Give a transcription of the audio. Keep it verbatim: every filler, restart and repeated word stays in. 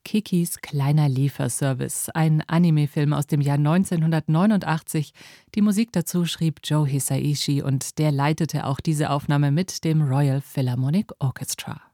Kikis kleiner Lieferservice, ein Anime-Film aus dem Jahr neunzehnhundertneunundachtzig. Die Musik dazu schrieb Joe Hisaishi und der leitete auch diese Aufnahme mit dem Royal Philharmonic Orchestra.